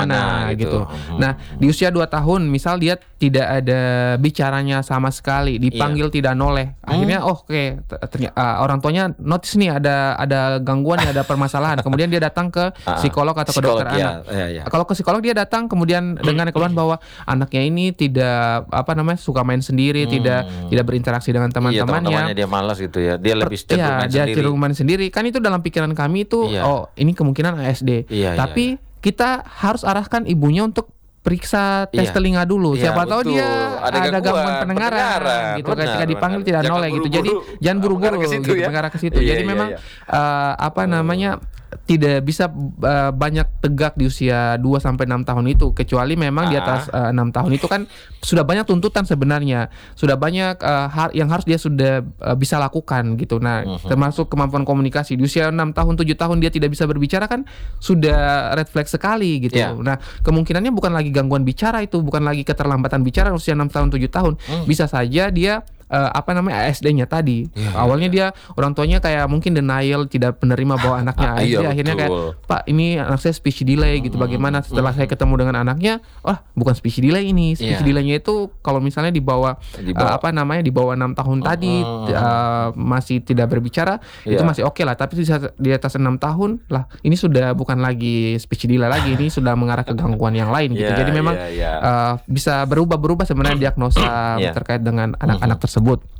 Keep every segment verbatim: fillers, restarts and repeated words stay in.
gimana, gimana gitu. gitu. Hmm. Nah, di usia dua tahun misal dia tidak ada bicaranya sama sekali, dipanggil Iya. tidak noleh. Akhirnya Hmm. oh, oke, ternyata uh, orang tuanya notice nih ada ada gangguan nih, ada permasalahan. Kemudian dia datang ke psikolog atau ke Psikolog, dokter ya. anak. Ya, ya. Kalau ke psikolog dia datang kemudian dengan keluhan bahwa anaknya ini tidak apa namanya suka main sendiri, Hmm. tidak tidak berinteraksi dengan Iya, teman-temannya. teman-temannya dia malas gitu ya. Dia lebih cenderung Iya, main dia sendiri. cenderung main sendiri. Kan itu dalam pikiran kami itu Iya. oh ini kemungkinan A S D. Iya, Tapi iya, iya. kita harus arahkan ibunya untuk periksa tes Iya. telinga dulu. Iya, Siapa tahu betul. dia Ada ada, gangguan gangguan pendengaran, pendengaran. gitu. Benar, Ketika dipanggil benar. tidak Jangan noleh gitu. Jadi buru-buru jangan buru-buru mengarah ke situ gitu ya. mengarah ke situ. Iya, Jadi iya, memang iya. eh, apa namanya tidak bisa uh, banyak tegak di usia dua sampai enam tahun itu, kecuali memang di atas uh, enam tahun itu kan sudah banyak tuntutan sebenarnya. Sudah banyak uh, har- yang harus dia sudah uh, bisa lakukan gitu. Nah, uh-huh. termasuk kemampuan komunikasi. Di usia enam tahun tujuh tahun dia tidak bisa berbicara kan sudah red flag sekali gitu. Yeah. Nah, kemungkinannya bukan lagi gangguan bicara itu, bukan lagi keterlambatan bicara usia enam tahun tujuh tahun. Hmm. Bisa saja dia Uh, apa namanya A S D-nya tadi. Ya, Awalnya ya. dia orang tuanya kayak mungkin denial, tidak menerima bahwa anaknya A S D. Iya, Akhirnya kayak, Pak ini anak saya speech delay gitu. Bagaimana setelah saya ketemu dengan anaknya, wah bukan speech delay ini. Speech yeah. delay-nya itu kalau misalnya di bawah, di bawah. Uh, apa namanya di bawah enam tahun uh, tadi uh, masih tidak berbicara, yeah. itu masih oke okay lah. Tapi di atas enam tahun lah ini sudah bukan lagi speech delay lagi, ini sudah mengarah ke gangguan yang lain gitu. Yeah, Jadi memang yeah, yeah. Uh, bisa berubah-berubah sebenarnya diagnosa yeah. terkait dengan anak-anak tersebut.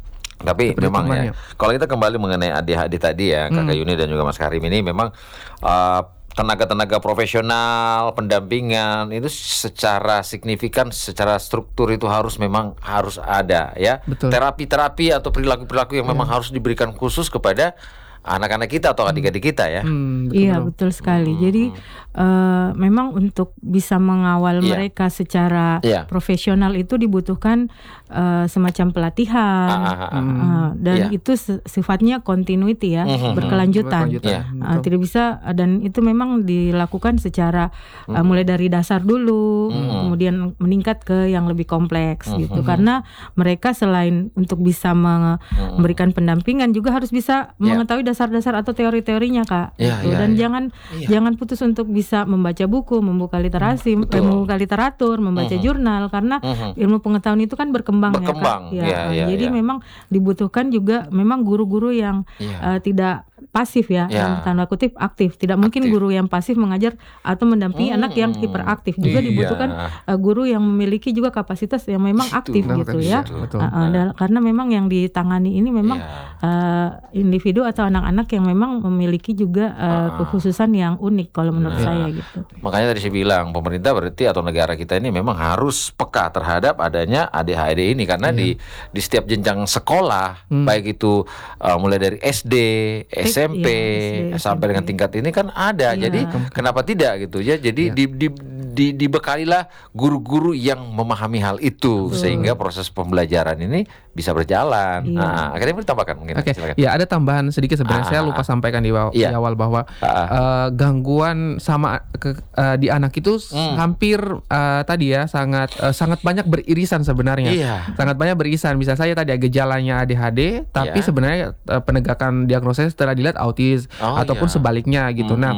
Tapi seperti memang temannya. ya, kalau kita kembali mengenai A D H D tadi ya, Kakak hmm. Yuni dan juga Mas Karim ini memang uh, tenaga-tenaga profesional, pendampingan itu secara signifikan, secara struktur itu harus memang harus ada ya. Betul. Terapi-terapi atau perilaku-perilaku yang memang hmm. harus diberikan khusus kepada anak-anak kita atau adik-adik kita ya. Hmm, betul, iya betul sekali. Hmm. Jadi uh, memang untuk bisa mengawal yeah. mereka secara yeah. profesional itu dibutuhkan uh, semacam pelatihan ah, ah, ah. Uh, dan yeah. itu sifatnya continuity ya, mm-hmm. berkelanjutan. Yeah. Uh, tidak bisa dan itu memang dilakukan secara uh, mm. mulai dari dasar dulu, mm. kemudian meningkat ke yang lebih kompleks mm-hmm. gitu. Karena mereka selain untuk bisa memberikan pendampingan juga harus bisa yeah. mengetahui dasar-dasar atau teori-teorinya Kak. Ya, gitu. ya, Dan ya. jangan ya. jangan putus untuk bisa membaca buku, membuka literasi, hmm, eh, membuka literatur, membaca uh-huh. jurnal karena uh-huh. ilmu pengetahuan itu kan berkembang, berkembang ya Kak. Ya, ya, Jadi ya. memang dibutuhkan juga memang guru-guru yang ya. uh, tidak pasif ya, ya. dalam tanda kutip aktif. Tidak mungkin aktif. Guru yang pasif mengajar atau mendampingi hmm. anak yang hiperaktif. Juga iya. dibutuhkan uh, guru yang memiliki juga kapasitas yang memang Itu. aktif Nah, gitu ya. Betul. Uh, uh, dan, karena memang yang ditangani ini memang ya. uh, individu atau anak-anak yang memang memiliki juga uh, uh, kekhususan yang unik kalau menurut nah. saya gitu. Makanya tadi saya bilang pemerintah berarti atau negara kita ini memang harus peka terhadap adanya A D H D ini karena yeah. di di setiap jenjang sekolah hmm. baik itu uh, mulai dari S D, S M P ya, S D, sampai S M P. Dengan tingkat ini kan ada. Ya. Jadi kenapa tidak gitu ya? Jadi ya. di, di, di dibekalilah guru-guru yang memahami hal itu Betul. Sehingga proses pembelajaran ini bisa berjalan. Ya. Nah, akhirnya boleh tambahkan mungkin. Oke. Okay. Ya, ada tambahan sedikit sebenarnya. Ah, saya lupa sampaikan di, awal, ya. di awal bahwa ah. uh, gangguan sama ke, uh, di anak itu hmm. hampir uh, tadi ya sangat uh, sangat banyak beririsan sebenarnya. Iya. Sangat banyak beririsan. Bisa saja tadi gejalanya A D H D, tapi iya. sebenarnya uh, penegakan diagnosis setelah dilihat autis oh, ataupun iya. sebaliknya gitu. Hmm. Nah,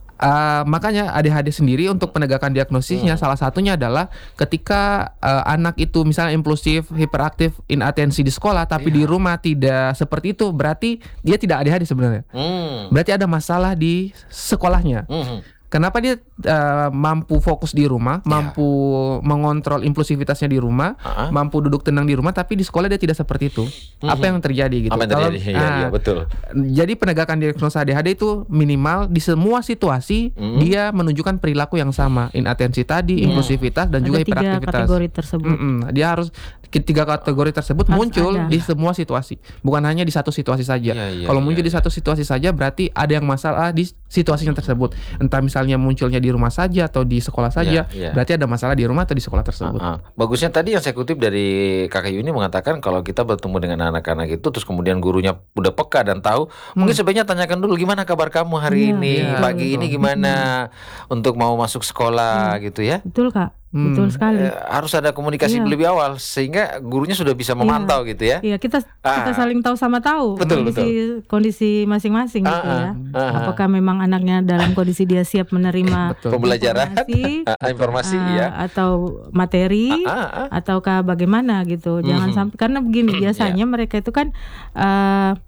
Uh, makanya A D H D sendiri untuk penegakan diagnosisnya hmm. salah satunya adalah ketika uh, anak itu misalnya impulsif, hiperaktif, inatensi di sekolah tapi yeah. di rumah tidak seperti itu, berarti dia tidak A D H D sebenarnya. Hmm. Berarti ada masalah di sekolahnya. Hmm. Kenapa dia uh, mampu fokus di rumah, yeah. mampu mengontrol impulsivitasnya di rumah, uh-huh. mampu duduk tenang di rumah, tapi di sekolah dia tidak seperti itu. Mm-hmm. Apa yang terjadi gitu? Apa yang terjadi? Kalau, ya, nah, ya, betul. Jadi penegakan diagnosa A D H D itu minimal di semua situasi mm-hmm. dia menunjukkan perilaku yang sama, inatensi tadi, yeah. impulsivitas dan ada juga hiperaktivitas. Tiga kategori tersebut. Mm-mm. Dia harus tiga kategori tersebut harus muncul ada. Di semua situasi, bukan hanya di satu situasi saja. Yeah, yeah, Kalau yeah, muncul yeah. di satu situasi saja, berarti ada yang masalah di situasinya tersebut. Entah misalnya munculnya di rumah saja atau di sekolah saja, yeah, yeah. berarti ada masalah di rumah atau di sekolah tersebut. Uh-huh. Bagusnya tadi yang saya kutip dari Kakak Yuni mengatakan kalau kita bertemu dengan anak-anak itu terus kemudian gurunya udah peka dan tahu, hmm. mungkin sebaiknya tanyakan dulu gimana kabar kamu hari yeah, ini, yeah, pagi betul. Ini gimana hmm. untuk mau masuk sekolah hmm. gitu ya. Betul Kak. Hmm. Betul sekali. Eh, harus ada komunikasi iya. lebih awal sehingga gurunya sudah bisa memantau iya. gitu ya. Iya, kita ah. kita saling tahu sama tahu betul, kondisi betul. kondisi masing-masing ah, gitu ya. Ah, ah. Apakah memang anaknya dalam kondisi dia siap menerima pembelajaran, informasi, informasi uh, ya, atau materi, ah, ah, ah. ataukah bagaimana gitu. Jangan mm-hmm. sampai, karena begini biasanya yeah. mereka itu kan uh,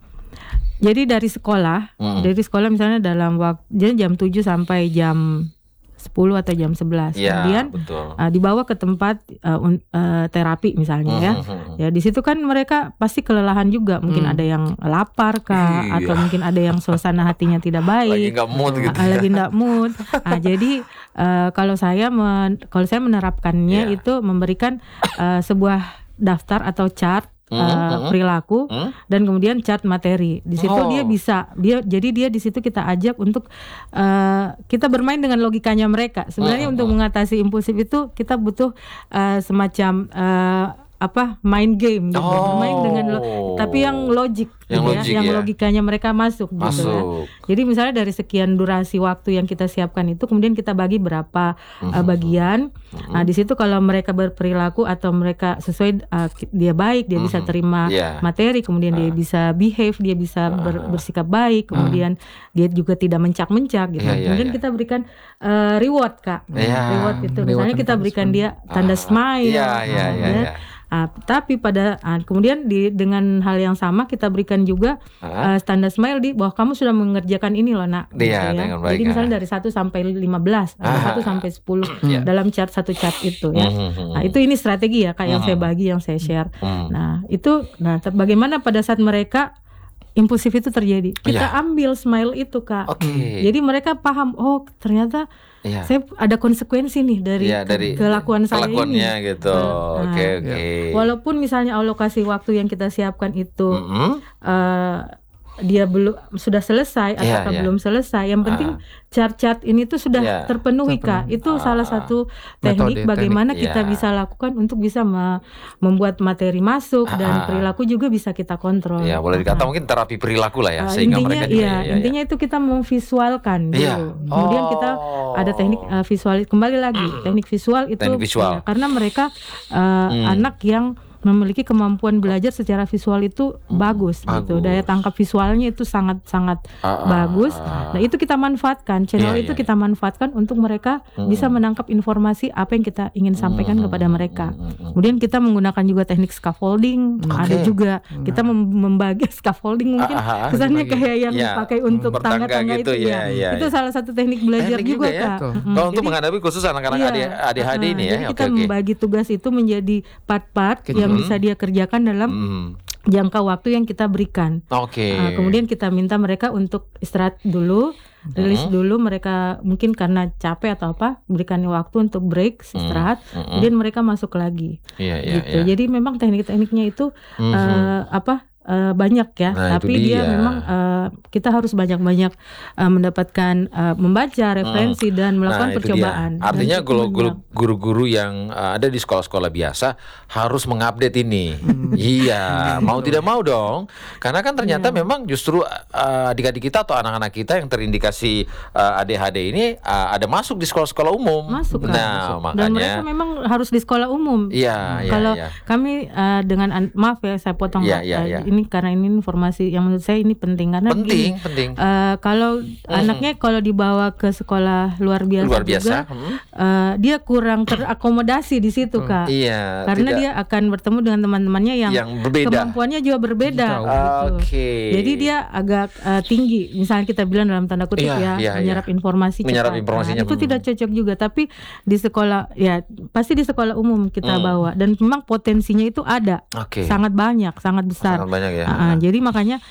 jadi dari sekolah, mm. dari sekolah misalnya dalam waktu jam tujuh sampai jam sepuluh atau jam sebelas. Ya, kemudian uh, dibawa ke tempat uh, un, uh, terapi misalnya ya. Mm-hmm. Ya di situ kan mereka pasti kelelahan juga. Mungkin mm. ada yang lapar kah, iya. atau mungkin ada yang suasana hatinya tidak baik. Lagi nggak mood gitu. Uh, lagi nggak mood. Nah, jadi uh, kalau saya men, kalau saya menerapkannya yeah. itu memberikan uh, sebuah daftar atau chart Uh, mm-hmm. perilaku mm-hmm. dan kemudian chart materi. Di situ oh. dia bisa dia jadi dia di situ kita ajak untuk uh, kita bermain dengan logikanya mereka. Sebenarnya mm-hmm. untuk mengatasi impulsif itu kita butuh uh, semacam uh, apa main game gitu. Oh. Bermain dengan lo, tapi yang logik yang, gitu logik, ya, yang ya. logikanya mereka masuk, masuk. gitu ya. Jadi misalnya dari sekian durasi waktu yang kita siapkan itu kemudian kita bagi berapa mm-hmm. uh, bagian. Mm-hmm. Nah, di situ kalau mereka berperilaku atau mereka sesuai uh, dia baik, dia mm-hmm. bisa terima yeah. materi, kemudian uh. dia bisa behave, dia bisa ber, bersikap baik, kemudian uh. dia juga tidak mencak-mencak gitu. Yeah, yeah, kemudian yeah. kita berikan uh, reward, Kak. Yeah. Reward itu reward misalnya kita berikan dia tanda uh. smile. Yeah, yeah, nah, yeah, ya. yeah. Uh, tapi pada uh, kemudian di dengan hal yang sama kita berikan juga uh, standar smile di bahwa kamu sudah mengerjakan ini loh nak. Iya, gitu ya. baik, Jadi misalnya dari satu sampai lima belas atau satu sampai sepuluh yeah. dalam chart satu chart itu ya. Mm-hmm. Nah, itu ini strategi ya Kak yang mm-hmm. saya bagi, yang saya share. Mm-hmm. Nah, itu nah bagaimana pada saat mereka impulsif itu terjadi. Kita yeah. ambil smile itu Kak. Okay. Jadi mereka paham oh ternyata ya. Saya ada konsekuensi nih dari, ya, dari ke- kelakuan saya kelakuannya ini. gitu. Oke oke. Okay, okay. Walaupun misalnya alokasi waktu yang kita siapkan itu mm-hmm. uh, dia belum sudah selesai yeah, atau yeah. belum selesai, yang penting uh. chart-chart ini tuh sudah yeah. terpenuhi Kak. Itu uh. salah satu teknik metode, bagaimana teknik. kita yeah. bisa lakukan untuk bisa me- membuat materi masuk uh. dan perilaku juga bisa kita kontrol. Ya, boleh dikata uh. mungkin terapi perilaku lah ya, uh, sehingga intinya, mereka juga, iya, ya, intinya ya. itu kita memvisualkan dulu. Yeah. Kemudian oh. kita ada teknik uh, visual, kembali lagi teknik visual itu teknik visual. Ya, karena mereka uh, hmm. anak yang memiliki kemampuan belajar secara visual itu hmm, bagus, bagus gitu. Daya tangkap visualnya itu sangat-sangat uh, bagus. Uh, nah, itu kita manfaatkan. Channel iya, itu iya. kita manfaatkan untuk mereka hmm. bisa menangkap informasi apa yang kita ingin sampaikan hmm. kepada mereka. Hmm. Kemudian kita menggunakan juga teknik scaffolding. Okay. Ada juga kita mem- membagi scaffolding mungkin uh, kesannya kayak yang ya, dipakai untuk tangga-tangga gitu, itu ya. ya. Itu ya. Salah satu teknik belajar teknik juga, juga ya, Kak. Hmm. Kalau untuk menghadapi khusus anak-anak iya, A D H D uh, ini ya. Jadi kita okay, membagi okay. tugas itu menjadi part-part yang yang bisa dia kerjakan dalam mm. jangka waktu yang kita berikan. Oke. Okay. Uh, kemudian kita minta mereka untuk istirahat dulu, rilis mm. dulu. Mereka mungkin karena capek atau apa, berikan waktu untuk break, istirahat. Mm. Kemudian mereka masuk lagi. Yeah, yeah, gitu. yeah. Jadi memang teknik-tekniknya itu mm-hmm. uh, apa? Uh, banyak ya, nah, tapi dia. dia memang uh, kita harus banyak-banyak uh, mendapatkan uh, membaca referensi hmm. dan melakukan nah, percobaan. Artinya guru-guru yang uh, ada di sekolah-sekolah biasa harus mengupdate ini. Hmm. Iya, mau tidak mau dong, karena kan ternyata yeah. memang justru uh, adik-adik kita atau anak-anak kita yang terindikasi uh, A D H D ini uh, ada masuk di sekolah-sekolah umum. Masuk kan? Nah, masuk. makanya. Dan mereka memang harus di sekolah umum. Iya, iya. Kalau ya. kami uh, dengan maaf ya saya potong ya, ya, ya, ya. ini karena ini informasi yang menurut saya ini penting karena penting, gini, penting. Uh, kalau mm. anaknya kalau dibawa ke sekolah luar biasa, luar biasa. juga, hmm. uh, dia kurang terakomodasi di situ Kak. Iya. Karena tidak. dia akan bertemu dengan teman-temannya yang, yang berbeda. Kemampuannya juga berbeda. Gitu. Oke. Okay. Jadi dia agak uh, tinggi. Misalnya kita bilang dalam tanda kutip iya, ya, iya, menyerap iya. informasi menyerap cepat. informasinya. Nah, itu hmm. tidak cocok juga. Tapi di sekolah ya pasti di sekolah umum kita hmm. bawa dan memang potensinya itu ada. Okay. Sangat banyak, sangat besar. Sangat banyak ya. Uh, jadi makanya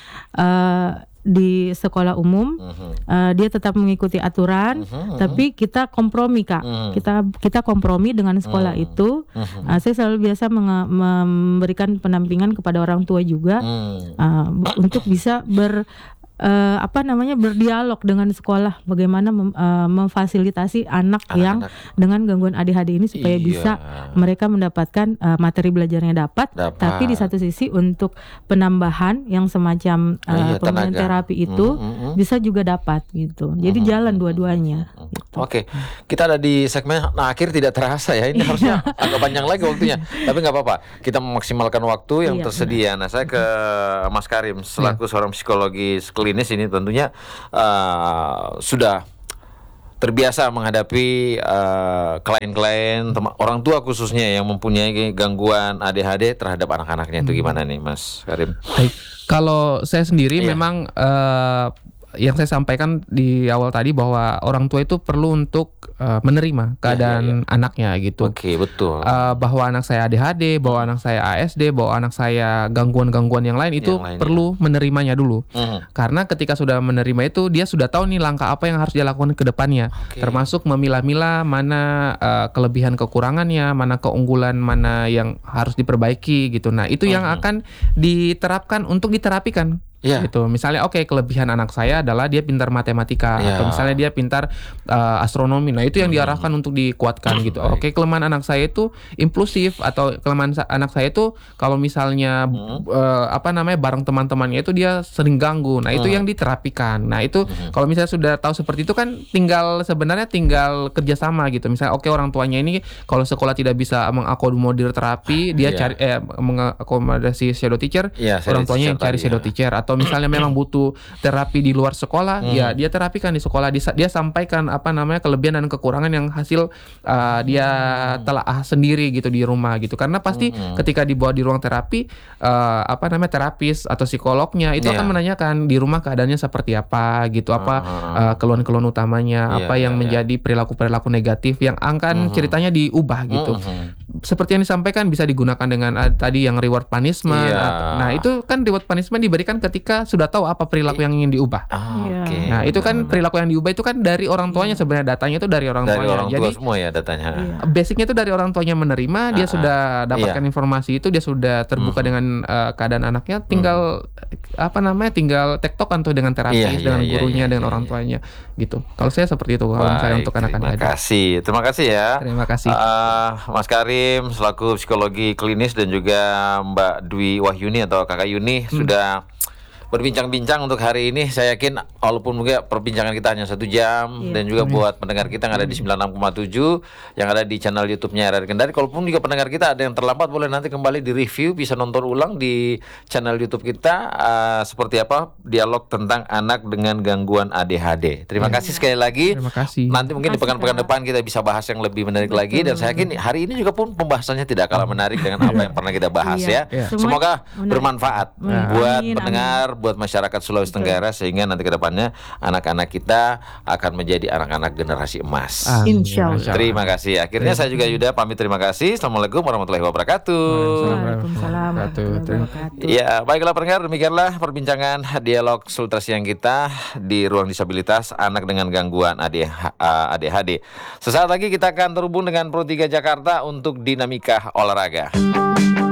uh, di sekolah umum uh-huh. uh, dia tetap mengikuti aturan, uh-huh. tapi kita kompromi Kak. Uh-huh. Kita kita kompromi dengan sekolah uh-huh. itu. Uh-huh. Uh, saya selalu biasa menge- memberikan pendampingan kepada orang tua juga uh-huh. uh, untuk bisa ber uh, apa namanya berdialog dengan sekolah bagaimana mem, uh, memfasilitasi anak Anak-anak. yang dengan gangguan A D H D ini supaya iya. bisa mereka mendapatkan uh, materi belajarnya dapat, dapat, tapi di satu sisi untuk penambahan yang semacam uh, iya, pemberian terapi itu mm-hmm. bisa juga dapat gitu. Jadi mm-hmm. jalan dua-duanya. Mm-hmm. Gitu. Oke, kita ada di segmen nah, akhir tidak terasa ya. Ini harusnya agak panjang lagi waktunya, tapi nggak apa-apa. Kita memaksimalkan waktu yang iya, tersedia. Benar. Nah, saya ke Mas Karim selaku yeah. seorang psikologis klinis ini tentunya uh, sudah terbiasa menghadapi uh, klien-klien tem- orang tua khususnya yang mempunyai gangguan A D H D terhadap anak-anaknya. Itu gimana nih Mas Karim? Baik, kalau saya sendiri yeah. memang uh, yang saya sampaikan di awal tadi bahwa orang tua itu perlu untuk uh, menerima keadaan ya, ya, ya. anaknya gitu. Oke, betul. Uh, bahwa anak saya A D H D, bahwa anak saya A S D, bahwa anak saya gangguan-gangguan yang lain itu yang lain, perlu ya. menerimanya dulu. Uh-huh. Karena ketika sudah menerima itu dia sudah tahu nih langkah apa yang harus dia lakukan ke depannya. Okay. Termasuk memilah-milah mana uh, kelebihan kekurangannya, mana keunggulan, mana yang harus diperbaiki gitu. Nah, itu uh-huh. yang akan diterapkan untuk diterapikan. Yeah. Gitu. Misalnya oke okay, kelebihan anak saya adalah dia pintar matematika yeah. atau misalnya dia pintar uh, astronomi. Nah, itu yang diarahkan mm-hmm. untuk dikuatkan gitu. Oke, okay, kelemahan anak saya itu impulsif atau kelemahan sa- anak saya itu kalau misalnya mm-hmm. uh, apa namanya bareng teman-temannya itu dia sering ganggu. Nah, itu mm-hmm. yang diterapikan. Nah, itu mm-hmm. kalau misalnya sudah tahu seperti itu kan tinggal sebenarnya tinggal kerjasama gitu. Misalnya oke okay, orang tuanya ini kalau sekolah tidak bisa mengakomodir terapi, dia yeah. cari eh mengakomodasi shadow teacher, yeah, orang tuanya yang cari shadow yeah. teacher. Atau misalnya memang butuh terapi di luar sekolah, hmm. ya dia terapikan di sekolah. Dia, dia sampaikan apa namanya kelebihan dan kekurangan yang hasil uh, dia telaah sendiri gitu di rumah gitu. Karena pasti hmm. ketika dibawa di ruang terapi, uh, apa namanya terapis atau psikolognya itu yeah. akan menanyakan di rumah keadaannya seperti apa gitu, apa uh, keluhan-keluhan utamanya, yeah, apa yang yeah, menjadi yeah. perilaku-perilaku negatif yang akan hmm. ceritanya diubah gitu. Hmm. Seperti yang disampaikan bisa digunakan dengan uh, tadi yang reward punishment. Yeah. Atau, nah itu kan reward punishment diberikan ketika ketika sudah tahu apa perilaku yang ingin diubah. Oh, okay. Nah, itu kan perilaku yang diubah itu kan dari orang tuanya sebenarnya, datanya itu dari orang dari tuanya. Orang tua Jadi semua ya datanya. Basicnya itu dari orang tuanya menerima, dia uh-huh. sudah dapatkan iya. informasi itu, dia sudah terbuka uh-huh. dengan uh, keadaan anaknya, tinggal uh-huh. apa namanya, tinggal tektokan tuh dengan terapis, iya, dengan iya, gurunya, iya, dengan iya, orang tuanya, iya. gitu. Kalau saya seperti itu kalau misalnya untuk anak-anak. Terima kasih, terima kasih ya. Terima kasih. Uh, Mas Karim selaku psikologi klinis dan juga Mbak Dwi Wahyuni atau Kakak Yuni hmm. sudah berbincang-bincang untuk hari ini. Saya yakin walaupun mungkin perbincangan kita hanya satu jam yeah. dan juga yeah. buat pendengar kita yang ada di sembilan puluh enam koma tujuh yang ada di channel YouTube-nya R R Kendari. Kalaupun juga pendengar kita ada yang terlambat, boleh nanti kembali di review, bisa nonton ulang di channel YouTube kita uh, seperti apa dialog tentang anak dengan gangguan A D H D. Terima yeah. kasih sekali lagi. Terima kasih. Nanti mungkin di pekan-pekan depan kita bisa bahas yang lebih menarik Betul. lagi, dan saya yakin hari ini juga pun pembahasannya tidak kalah menarik dengan apa yang pernah kita bahas yeah. ya. Yeah. Semoga menarik. bermanfaat yeah. buat amin, pendengar, amin. buat masyarakat Sulawesi Tenggara, sehingga nanti ke depannya anak-anak kita akan menjadi anak-anak generasi emas. Insya Allah. Terima kasih. Akhirnya saya juga Yuda pamit, terima kasih. Assalamualaikum warahmatullahi wabarakatuh. Waalaikumsalam warahmatullahi wabarakatuh. Ya, baiklah pendengar, demikianlah perbincangan dialog Sultra Siang kita di ruang disabilitas anak dengan gangguan A D H D. Sesaat lagi kita akan terhubung dengan Pro tiga Jakarta untuk dinamika olahraga.